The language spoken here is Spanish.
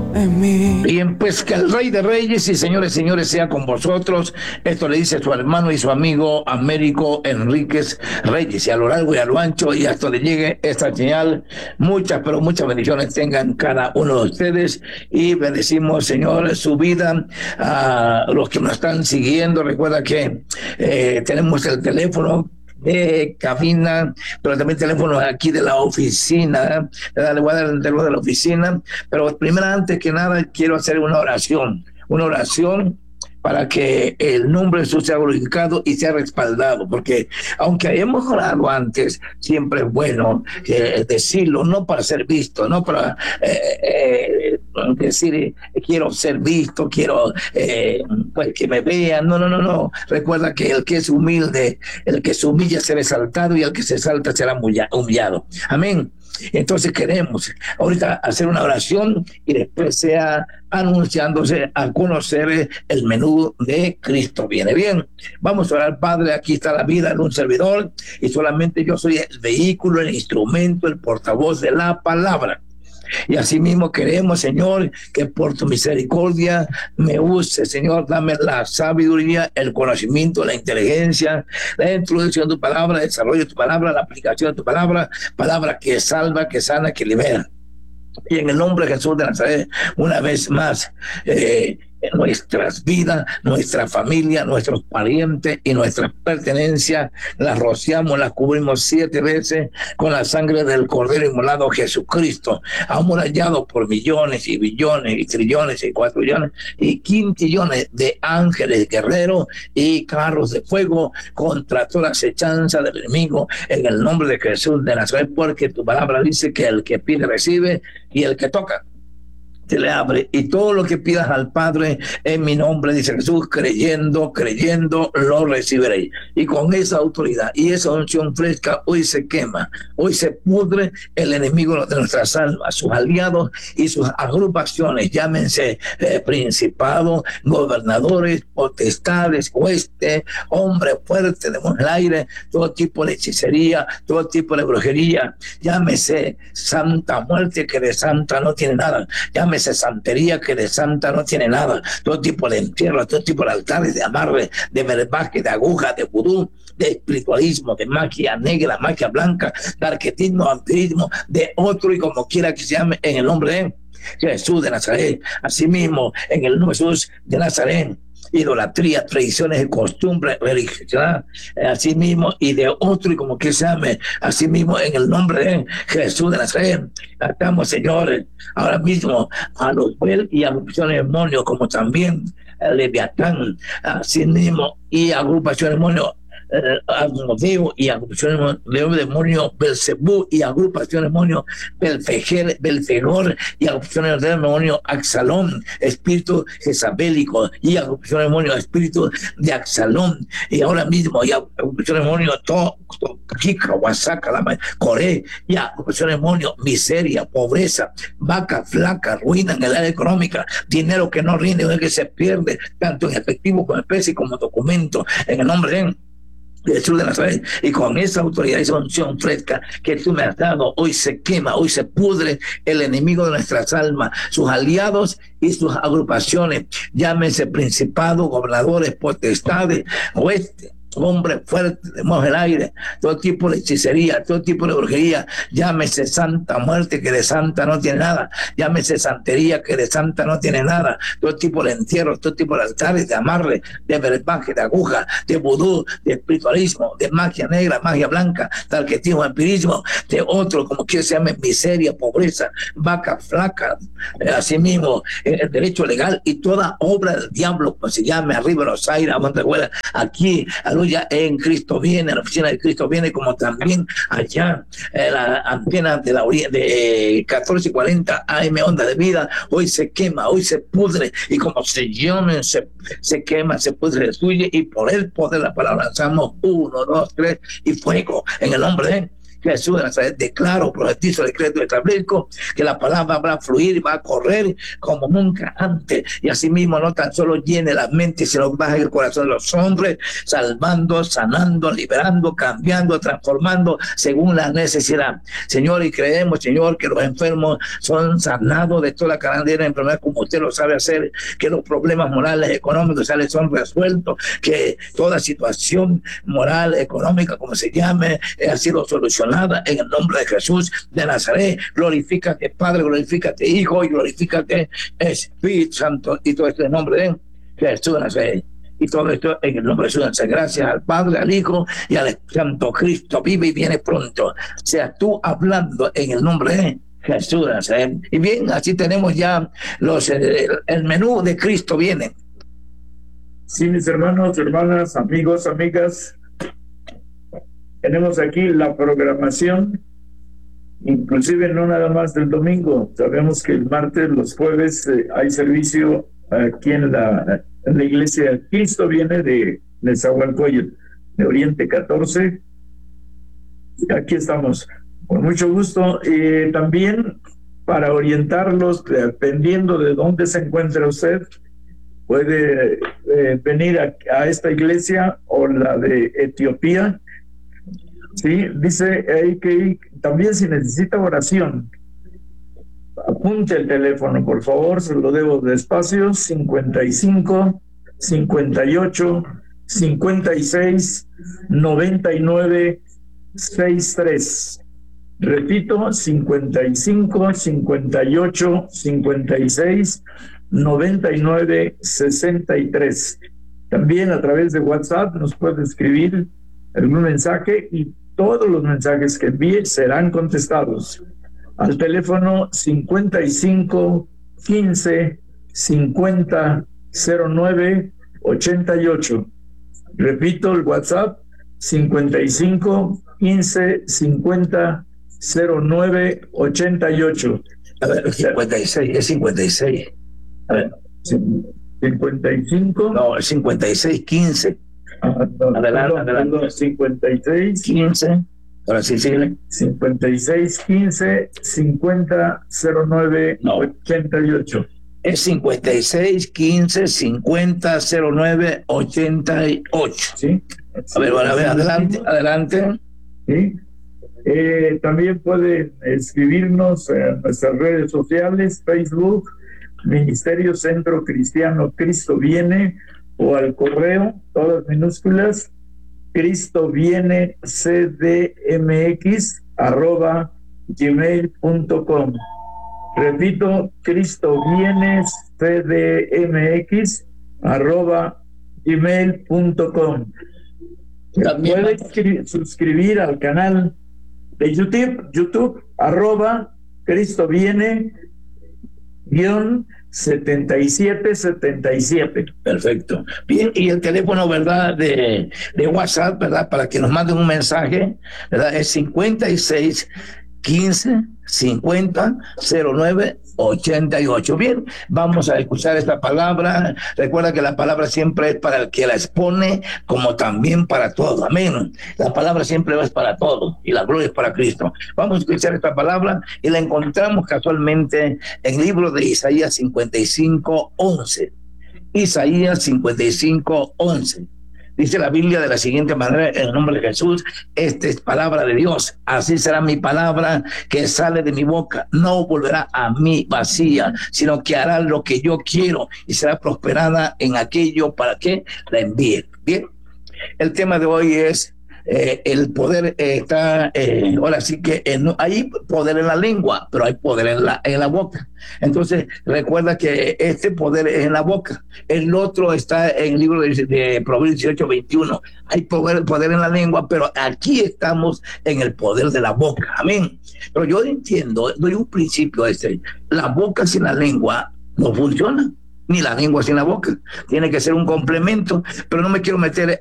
en mí. Bien, pues que el Rey de Reyes y Señores, señores, sea con vosotros. Esto le dice su hermano y su amigo Américo Enríquez Reyes. Y a lo largo y a lo ancho, y hasta le llegue esta señal, muchas, pero muchas bendiciones tengan cada uno de ustedes. Y bendecimos, Señor, su vida a los que nos están siguiendo. Recuerda que tenemos el teléfono de cabina, pero también teléfonos aquí de la oficina. Le voy a dar el teléfono de la oficina, pero primero, antes que nada, quiero hacer una oración para que el nombre de Jesús sea glorificado y sea respaldado, porque aunque hayamos orado antes, siempre es bueno decirlo, no para ser visto, no para decir quiero ser visto, quiero pues que me vean, no. Recuerda que el que es humilde, el que se humilla será exaltado y el que se exalta será humillado. Amén. Entonces queremos ahorita hacer una oración y después sea anunciándose a conocer el menú de Cristo viene. Bien, vamos a orar. Padre, aquí está la vida en un servidor y solamente yo soy el vehículo, el instrumento, el portavoz de la palabra. Y asimismo queremos, Señor, que por tu misericordia me use, Señor, dame la sabiduría, el conocimiento, la inteligencia, la introducción de tu palabra, el desarrollo de tu palabra, la aplicación de tu palabra, palabra que salva, que sana, que libera. Y en el nombre de Jesús de Nazaret, una vez más, nuestras vidas, nuestra familia, nuestros parientes y nuestras pertenencias, las rociamos, las cubrimos 7 veces con la sangre del Cordero inmolado Jesucristo, amurallado por millones y billones y trillones y cuatrillones y quintillones de ángeles guerreros y carros de fuego contra toda acechanza del enemigo, en el nombre de Jesús de Nazaret, porque tu palabra dice que el que pide recibe y el que toca se le abre, y todo lo que pidas al Padre en mi nombre, dice Jesús, creyendo, lo recibiréis. Y con esa autoridad y esa unción fresca, hoy se quema, hoy se pudre el enemigo de nuestras almas, sus aliados y sus agrupaciones, llámense principados, gobernadores, potestades, huestes, hombres fuertes, demonios del aire, todo tipo de hechicería, todo tipo de brujería, llámese santa muerte, que de santa no tiene nada, llámese santería, que de santa no tiene nada, todo tipo de entierro, todo tipo de altares, de amarre, de verbaje, de aguja, de vudú, de espiritualismo, de magia negra, magia blanca, de arquetismo, vampirismo, de otro y como quiera que se llame, en el nombre de Jesús de Nazaret. Asimismo, en el nombre de Jesús de Nazaret, idolatría, tradiciones y costumbres religiosas, así mismo, y de otro y como que se llame, así mismo, en el nombre de Jesús de Nazaret, atamos, señores, ahora mismo a los Bel y agrupaciones de demonios, como también el Leviatán, así mismo, y agrupaciones de demonios, Asmodeo y agrupaciones de demonios, Belcebú y agrupaciones de demonios, Belfegor y agrupaciones de demonios, Axalón, espíritu jezabélico y agrupaciones de demonios, espíritu de Axalón, y ahora mismo y agrupaciones de demonios, Kika, Oaxaca, Coré, y agrupaciones de demonios, miseria, pobreza, vaca flaca, ruina en el área económica, dinero que no rinde, que se pierde, tanto en efectivo como especie como documento, en el nombre de Jesús de Nazaret, y con esa autoridad y esa unción fresca que tú me has dado, hoy se quema, hoy se pudre el enemigo de nuestras almas, sus aliados y sus agrupaciones, llámese principados, gobernadores, potestades, oeste, hombre fuerte, demonios del aire, todo tipo de hechicería, todo tipo de brujería, llámese santa muerte, que de santa no tiene nada, llámese santería, que de santa no tiene nada, todo tipo de entierros, todo tipo de altares, de amarre, de verbaje, de aguja, de vudú, de espiritualismo, de magia negra, magia blanca, de arquetismo, empirismo, de otro, como que se llame, miseria, pobreza, vaca flaca, así mismo, el derecho legal y toda obra del diablo, como se llame, arriba de los aires, a Montehuela, aquí, aleluya, en Cristo viene, en la oficina de Cristo viene, como también allá, la antena de la de 1440 AM, onda de vida, hoy se quema, hoy se pudre, y como se llame, se quema, se pudre, destruye, y por el poder de la palabra lanzamos 1, 2, 3, y fuego, en el nombre de Jesús de Nazaret, declaro, profetizo, decreto, establezco que la palabra va a fluir y va a correr como nunca antes. Y asimismo no tan solo llene la mente, sino baja el corazón de los hombres, salvando, sanando, liberando, cambiando, transformando según la necesidad. Señor, y creemos, Señor, que los enfermos son sanados de toda la cadena de enfermedad, como usted lo sabe hacer, que los problemas morales, económicos, sociales son resueltos, que toda situación moral, económica, como se llame, ha sido solucionada en el nombre de Jesús de Nazaret. Glorifícate, Padre, glorifícate, Hijo, y glorifícate, Espíritu Santo, y todo esto en el nombre de Jesús de Nazaret. Y todo esto en el nombre de Jesús. Gracias al Padre, al Hijo y al Santo Cristo. Vive y viene pronto. Seas tú hablando en el nombre de Jesús de Nazaret. Y bien, así tenemos ya el menú de Cristo viene. Sí, mis hermanos, hermanas, amigos, amigas, tenemos aquí la programación, inclusive no nada más del domingo. Sabemos que el martes, los jueves, hay servicio aquí en la iglesia Cristo Viene de Nezahualcóyotl, de Oriente 14. Aquí estamos, con mucho gusto. También para orientarlos, dependiendo de dónde se encuentra usted, puede venir a esta iglesia o la de Etiopía. Sí, dice ahí que también si necesita oración, apunte el teléfono, por favor, se lo debo despacio: 55 58 56 99 63. Repito, 55 58 56 99 63. También a través de WhatsApp nos puede escribir algún mensaje y todos los mensajes que envíe serán contestados al teléfono 55 15 50 09 88. Repito, el WhatsApp 55 15 50 09 88. A ver, 56, es 56. A ver. 55. No, es 56 15. Adelante. 56 15. Ahora sí, síguele. 56 15 50 09 88. Es 56 15 50 09 88. Sí. A ver, bueno, a ver, adelante. Sí. También pueden escribirnos en nuestras redes sociales: Facebook, Ministerio Centro Cristiano Cristo Viene, o al correo, todas minúsculas, cristoviene@gmail.com. Repito, cristoviene@gmail.com. Puede suscribir al canal de YouTube, @cristoviene-7777. Perfecto. Bien, y el teléfono, ¿verdad? De WhatsApp, ¿verdad? Para que nos manden un mensaje, ¿verdad? Es 56 15 50 09 88. Bien, vamos a escuchar esta palabra. Recuerda que la palabra siempre es para el que la expone, como también para todo. Amén. La palabra siempre es para todo y la gloria es para Cristo. Vamos a escuchar esta palabra y la encontramos casualmente en el libro de Isaías 55:11. Isaías 55:11. Dice la Biblia de la siguiente manera, en el nombre de Jesús: esta es palabra de Dios, así será mi palabra que sale de mi boca, no volverá a mí vacía, sino que hará lo que yo quiero y será prosperada en aquello para que la envíe. Bien, el tema de hoy es el poder está, ahora sí que hay poder en la lengua, pero hay poder en la boca. Entonces, recuerda que este poder es en la boca. El otro está en el libro de Proverbios 18:21. Hay poder en la lengua, pero aquí estamos en el poder de la boca. Amén. Pero yo entiendo, doy un principio la boca sin la lengua no funciona. Ni la lengua sin la boca. Tiene que ser un complemento, pero no me quiero meter